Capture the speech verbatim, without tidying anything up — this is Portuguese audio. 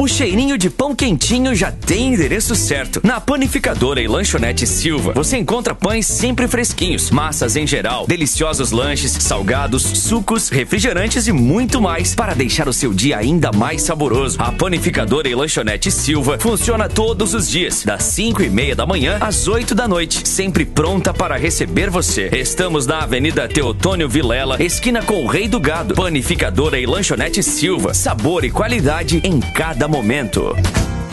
cheirinho de pão quentinho já tem endereço certo. Na Panificadora e Lanchonete Silva, você encontra pães sempre fresquinhos, massas em geral, deliciosos lanches, salgados, sucos, refrigerantes e muito mais para deixar o seu dia ainda mais saboroso. A Panificadora e Lanchonete Silva funciona todos os dias, das cinco e meia da manhã às oito da noite, sempre pronta para receber você. Estamos na Avenida Teotônio Vilela, esquina com o Rei do Gado. Panificadora e Lanchonete Silva, sabor e qualidade em cada momento.